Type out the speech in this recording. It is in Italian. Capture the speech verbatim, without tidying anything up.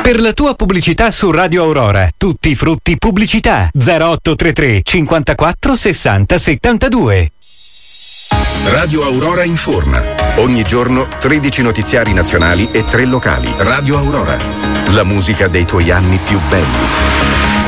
Per la tua pubblicità su Radio Aurora, tutti i frutti pubblicità. zero otto tre tre cinquantaquattro sessanta settantadue. Radio Aurora informa. Ogni giorno tredici notiziari nazionali e tre locali. Radio Aurora. La musica dei tuoi anni più belli.